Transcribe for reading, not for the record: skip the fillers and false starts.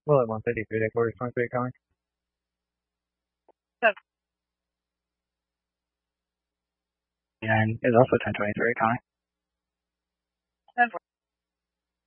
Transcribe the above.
Well, at 153, that quarter 23 coming. And is also 1023 coming.